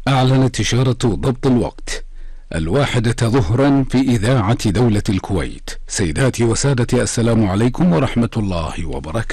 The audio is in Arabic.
أعلنت إشارة ضبط الوقت 1:00 ظهرا في إذاعة دولة الكويت. سيداتي وسادتي، السلام عليكم ورحمة الله وبركاته.